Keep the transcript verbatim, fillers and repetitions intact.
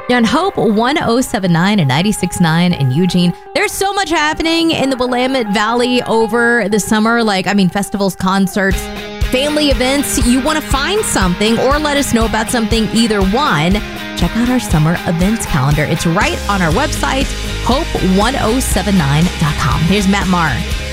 You're on Hope one oh seven point nine and ninety-six point nine in Eugene. There's so much happening in the Willamette Valley over the summer. Like, I mean, festivals, concerts, family events. You want to find something or let us know about something, either one. Check out our summer events calendar. It's right on our website, hope one oh seven nine dot com. Here's Matt Maher.